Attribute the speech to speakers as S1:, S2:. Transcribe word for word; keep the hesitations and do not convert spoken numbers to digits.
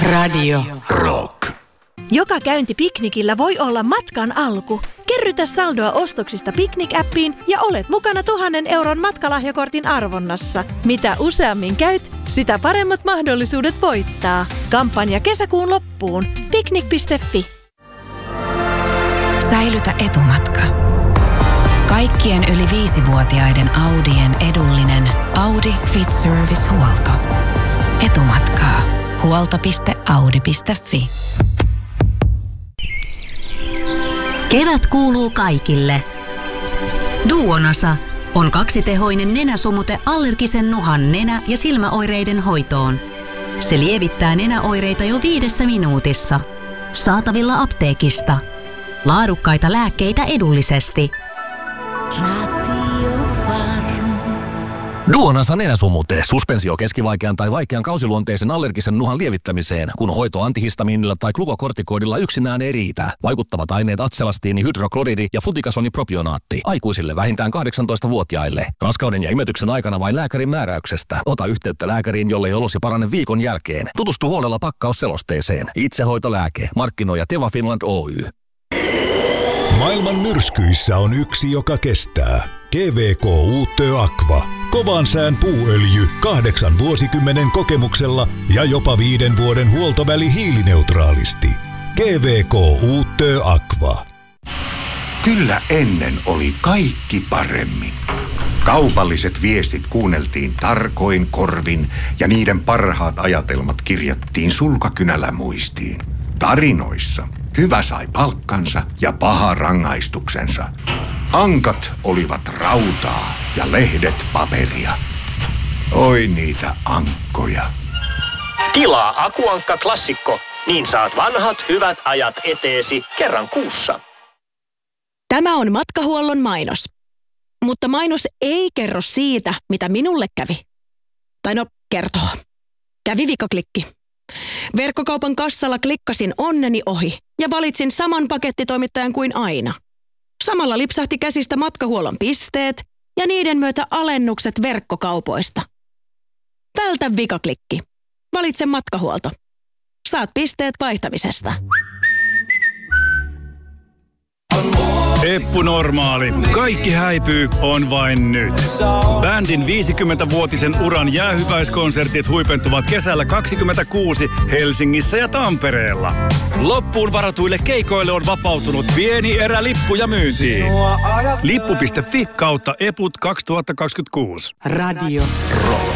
S1: Radio
S2: Rock.
S1: Joka käynti piknikillä voi olla matkan alku. Kerrytä saldoa ostoksista Piknik-appiin ja olet mukana tuhannen euron matkalahjakortin arvonnassa. Mitä useammin käyt, sitä paremmat mahdollisuudet voittaa. Kampanja kesäkuun loppuun. Piknik piste fi.
S3: Säilytä etumatka. Kaikkien yli viisivuotiaiden Audien edullinen Audi Fit Service-huolto. Etumatkaa. huolto piste audi piste fi.
S4: Kevät kuuluu kaikille. Duonasa on kaksitehoinen nenäsumute allergisen nuhan nenä- ja silmäoireiden hoitoon. Se lievittää nenäoireita jo viidessä minuutissa. Saatavilla apteekista. Laadukkaita lääkkeitä edullisesti.
S5: Duonasa nenäsumute, suspensio keskivaikean tai vaikean kausiluonteisen allergisen nuhan lievittämiseen, kun hoito antihistamiinilla tai glukokortikoidilla yksinään ei riitä. Vaikuttavat aineet atselastiini, hydrokloridi ja flutikasonipropionaatti. Aikuisille vähintään kahdeksantoistavuotiaille. Raskauden ja imetyksen aikana vain lääkärin määräyksestä. Ota yhteyttä lääkäriin, jollei olosi parane viikon jälkeen. Tutustu huolella pakkausselosteeseen. Itsehoitolääke. Markkinoi Teva Finland Oy.
S2: Maailman myrskyissä on yksi, joka kestää. G V K Uutö Aqua. Kovan sään puuöljy kahdeksan vuosikymmenen kokemuksella ja jopa viiden vuoden huoltoväli hiilineutraalisti. G V K Uutö Aqua.
S6: Kyllä ennen oli kaikki paremmin. Kaupalliset viestit kuunneltiin tarkoin korvin ja niiden parhaat ajatelmat kirjattiin sulkakynällä muistiin. Tarinoissa hyvä sai palkkansa ja paha rangaistuksensa. Ankat olivat rautaa ja lehdet paperia. Oi niitä ankkoja.
S7: Tilaa Akuankka Klassikko, niin saat vanhat hyvät ajat eteesi kerran kuussa.
S1: Tämä on matkahuollon mainos. Mutta mainos ei kerro siitä, mitä minulle kävi. Tai no, kertoo. Kävi vikaklikki. Verkkokaupan kassalla klikkasin onneni ohi ja valitsin saman pakettitoimittajan kuin aina. Samalla lipsahti käsistä matkahuollon pisteet ja niiden myötä alennukset verkkokaupoista. Vältä vikaklikki. Valitse matkahuolto. Saat pisteet vaihtamisesta.
S8: Eppu Normaali. Kaikki häipyy on vain nyt. Bändin viisikymmenvuotisen uran jäähyväiskonsertit huipentuvat kesällä kaksikymmentäkuusi Helsingissä ja Tampereella. Loppuun varatuille keikoille on vapautunut pieni erä lippuja myyntiin. Lippu piste fi kautta eput kaksituhattakaksikymmentäkuusi.
S1: Radio Rock.